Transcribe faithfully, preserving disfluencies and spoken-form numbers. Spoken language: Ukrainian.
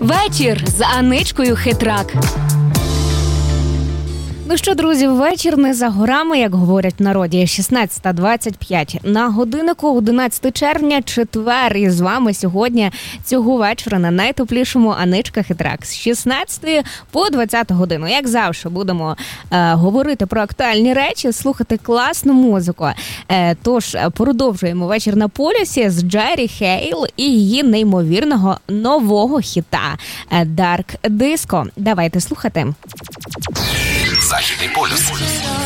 Вечір з Аничкою Хитрак. Ну що, друзі, вечір не за горами, як говорять в народі. шістнадцята двадцять п'ять. На годиннику одинадцяте червня, четвер. І з вами сьогодні цього вечора на найтеплішому Аничка Хитрак. З шістнадцятої по двадцяту годину. Як завжди, будемо е, говорити про актуальні речі, слухати класну музику. Е, тож, продовжуємо вечір на полюсі з Джері Хейл і її неймовірного нового хіта Dark Disco. Давайте слухати. Західний полюс.